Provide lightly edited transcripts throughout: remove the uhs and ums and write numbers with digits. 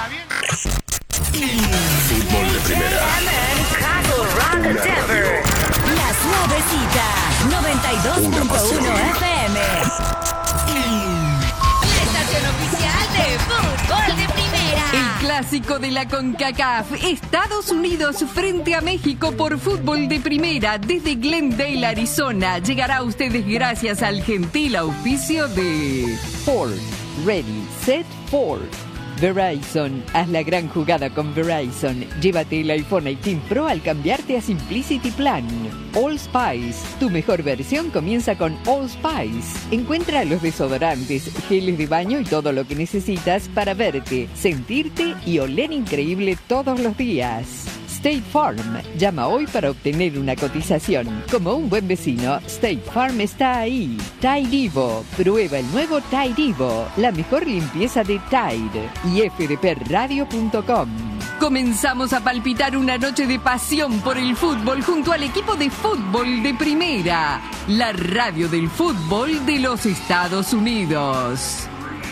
está bien. Fútbol de primera. Las nuevecitas, 92.1 FM. La estación oficial de fútbol de primera. El clásico de la CONCACAF, Estados Unidos frente a México por fútbol de primera desde Glendale, Arizona. Llegará a ustedes gracias al gentil auspicio de Ford. Ready, set, Ford. Verizon, haz la gran jugada con Verizon. Llévate el iPhone 18 Pro al cambiarte a Simplicity Plan. Allspice, tu mejor versión comienza con Allspice. Encuentra los desodorantes, geles de baño y todo lo que necesitas para verte, sentirte y oler increíble todos los días. State Farm. Llama hoy para obtener una cotización. Como un buen vecino, State Farm está ahí. Tide Evo. Prueba el nuevo Tide Evo. La mejor limpieza de Tide. Y fdpradio.com. Comenzamos a palpitar una noche de pasión por el fútbol junto al equipo de fútbol de primera. La radio del fútbol de los Estados Unidos.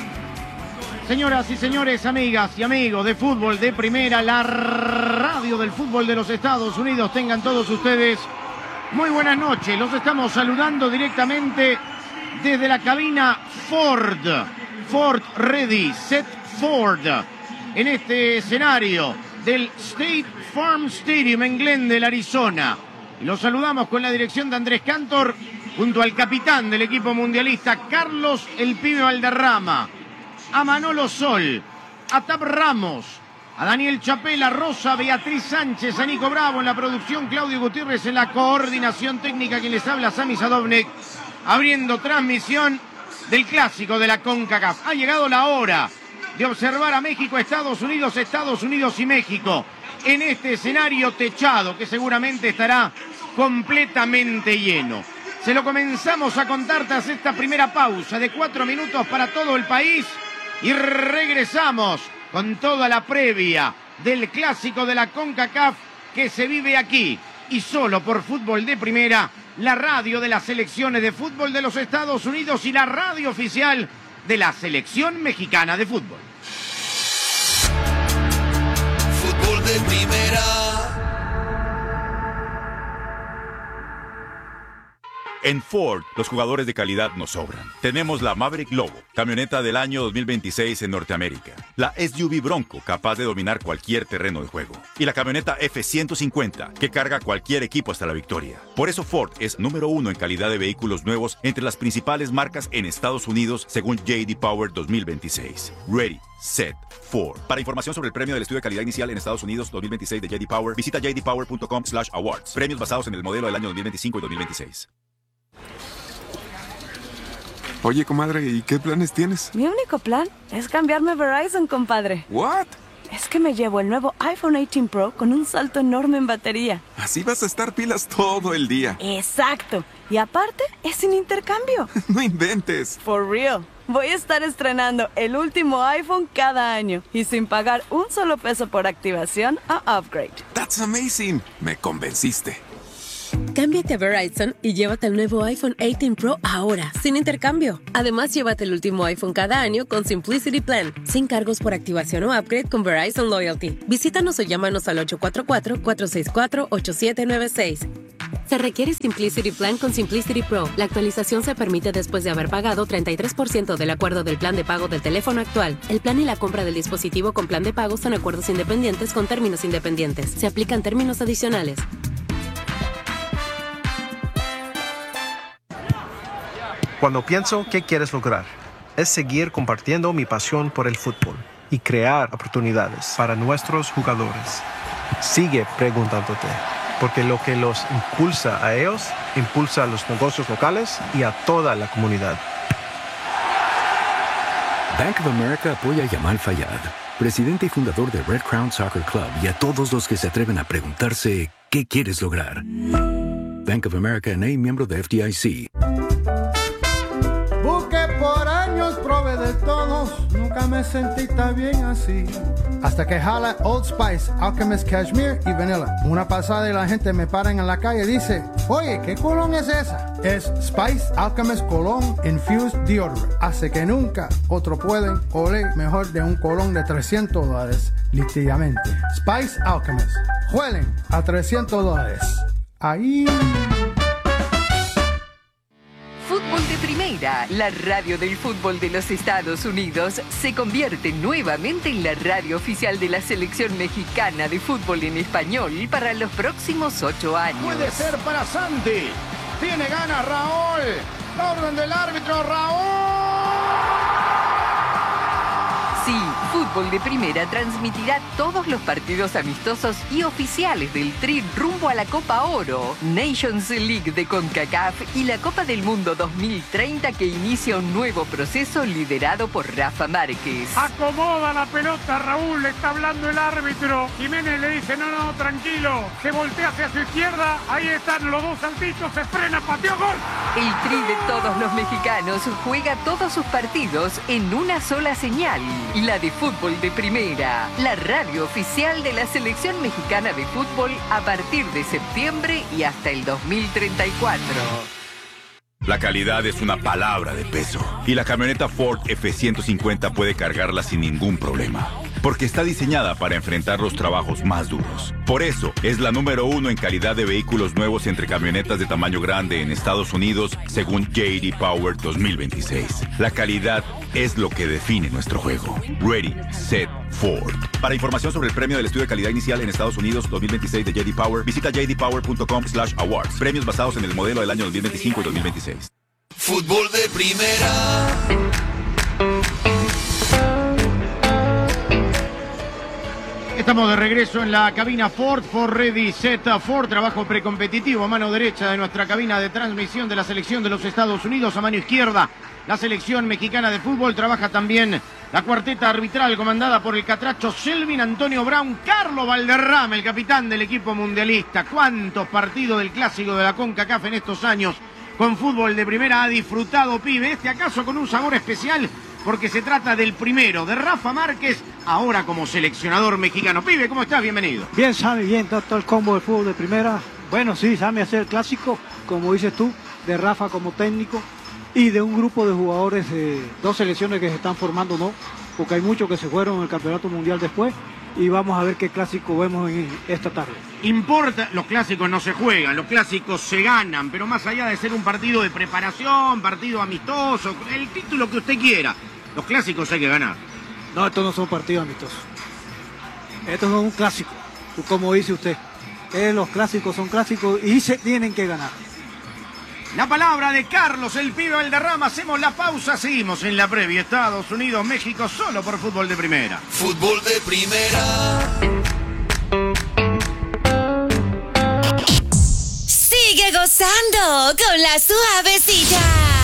Señoras y señores, amigas y amigos de fútbol de primera, la radio del fútbol de los Estados Unidos, tengan todos ustedes muy buenas noches. Los estamos saludando directamente desde la cabina Ford. Ford Ready, Set Ford. En este escenario del State Farm Stadium en Glendale, Arizona. Y los saludamos con la dirección de Andrés Cantor, junto al capitán del equipo mundialista, Carlos El Pibe Valderrama. A Manolo Sol, a Tab Ramos, a Daniel Chapela, Rosa, Beatriz Sánchez, a Nico Bravo en la producción, Claudio Gutiérrez en la coordinación técnica, quien les habla, Sami Sadovnik, abriendo transmisión del clásico de la CONCACAF. Ha llegado la hora de observar a México, Estados Unidos y México en este escenario techado que seguramente estará completamente lleno. Se lo comenzamos a contar tras esta primera pausa de 4 minutos para todo el país. Y regresamos con toda la previa del clásico de la CONCACAF que se vive aquí y solo por Fútbol de Primera, la radio de las selecciones de fútbol de los Estados Unidos y la radio oficial de la selección mexicana de fútbol. Fútbol de primera. En Ford, los jugadores de calidad nos sobran. Tenemos la Maverick Lobo, camioneta del año 2026 en Norteamérica. La SUV Bronco, capaz de dominar cualquier terreno de juego. Y la camioneta F-150, que carga cualquier equipo hasta la victoria. Por eso Ford es número 1 en calidad de vehículos nuevos entre las principales marcas en Estados Unidos, según J.D. Power 2026. Ready, set, Ford. Para información sobre el premio del estudio de calidad inicial en Estados Unidos 2026 de J.D. Power, visita jdpower.com/awards. Premios basados en el modelo del año 2025 y 2026. Oye, comadre, ¿y qué planes tienes? Mi único plan es cambiarme a Verizon, compadre. ¿What? Es que me llevo el nuevo iPhone 18 Pro con un salto enorme en batería. Así vas a estar pilas todo el día. Exacto. Y aparte, es sin intercambio. No inventes. For real. Voy a estar estrenando el último iPhone cada año y sin pagar un solo peso por activación o upgrade. That's amazing. Me convenciste. Cámbiate a Verizon y llévate el nuevo iPhone 18 Pro ahora, sin intercambio. Además, llévate el último iPhone cada año con Simplicity Plan, sin cargos por activación o upgrade con Verizon Loyalty. Visítanos o llámanos al 844-464-8796. Se requiere Simplicity Plan con Simplicity Pro. La actualización se permite después de haber pagado 33% del acuerdo del plan de pago del teléfono actual. El plan y la compra del dispositivo con plan de pago son acuerdos independientes con términos independientes. Se aplican términos adicionales. Cuando pienso qué quieres lograr, es seguir compartiendo mi pasión por el fútbol y crear oportunidades para nuestros jugadores. Sigue preguntándote, porque lo que los impulsa a ellos, impulsa a los negocios locales y a toda la comunidad. Bank of America apoya a Yamal Fayad, presidente y fundador de Red Crown Soccer Club, y a todos los que se atreven a preguntarse ¿qué quieres lograr? Bank of America N.A., miembro de FDIC. Busqué por años, probé de todos, nunca me sentí tan bien así. Hasta que jala Old Spice, Alchemist Cashmere y Vanilla. Una pasada y la gente me para en la calle y dice, oye, ¿qué colón es esa? es Spice Alchemist Cologne Infused Deodorant. Hace que nunca otro pueden oler mejor de un cologne de $300 nítidamente. Spice Alchemist. Huelen a $300. Ahí. Fútbol de Primera, la radio del fútbol de los Estados Unidos, se convierte nuevamente en la radio oficial de la selección mexicana de fútbol en español para los próximos 8 años. Puede ser para Santi. Tiene ganas Raúl. La orden del árbitro, Raúl. Sí, Fútbol de Primera transmitirá todos los partidos amistosos y oficiales del Tri rumbo a la Copa Oro, Nations League de CONCACAF y la Copa del Mundo 2030 que inicia un nuevo proceso liderado por Rafa Márquez. Acomoda la pelota, Raúl, le está hablando el árbitro. Jiménez le dice, no, tranquilo. Se voltea hacia su izquierda, ahí están los dos saltitos, se frena, pateó, gol. El Tri de todos los mexicanos juega todos sus partidos en una sola señal. La de Fútbol de Primera, la radio oficial de la selección mexicana de fútbol a partir de septiembre y hasta el 2034. La calidad es una palabra de peso y la camioneta Ford F-150 puede cargarla sin ningún problema, porque está diseñada para enfrentar los trabajos más duros. Por eso, es la número 1 en calidad de vehículos nuevos entre camionetas de tamaño grande en Estados Unidos, según J.D. Power 2026. La calidad es lo que define nuestro juego. Ready, Set, Ford. Para información sobre el premio del estudio de calidad inicial en Estados Unidos 2026 de J.D. Power, visita jdpower.com/awards. Premios basados en el modelo del año 2025 y 2026. Fútbol de Primera. Estamos de regreso en la cabina Ford Ready, Set, Ford, trabajo precompetitivo a mano derecha de nuestra cabina de transmisión de la selección de los Estados Unidos, a mano izquierda la selección mexicana de fútbol, trabaja también la cuarteta arbitral comandada por el catracho Selvin Antonio Brown, Carlos Valderrama, el capitán del equipo mundialista. ¿Cuántos partidos del clásico de la CONCACAF en estos años con Fútbol de Primera ha disfrutado, pibe? Este acaso con un sabor especial, porque se trata del primero, de Rafa Márquez, ahora como seleccionador mexicano. Pibe, ¿cómo estás? Bienvenido. Bien, Sammy, bien, todo el combo del Fútbol de Primera. Bueno, sí, Sammy, hacer el clásico, como dices tú, de Rafa como técnico y de un grupo de jugadores de dos selecciones que se están formando, ¿no? Porque hay muchos que se fueron en el Campeonato Mundial después y vamos a ver qué clásico vemos en esta tarde. Importa, los clásicos no se juegan, los clásicos se ganan, pero más allá de ser un partido de preparación, partido amistoso, el título que usted quiera, los clásicos hay que ganar. No, estos no son partidos amistosos. Estos son un clásico, como dice usted. Los clásicos son clásicos y se tienen que ganar. La palabra de Carlos, el pibe Valderrama. Hacemos la pausa, seguimos en la previa. Estados Unidos, México, solo por Fútbol de Primera. Fútbol de Primera. Sigue gozando con la suavecita.